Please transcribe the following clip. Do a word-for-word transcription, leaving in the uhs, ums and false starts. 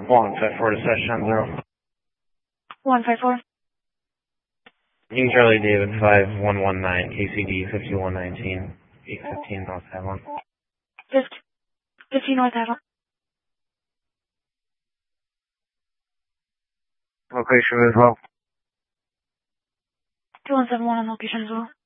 one five four to session zero. one five four. King Charlie David five one one nine, K C D fifty-one nineteen, eight fifteen North Avalon. fifteen North Avalon. Location as well. two one seven one on location as well.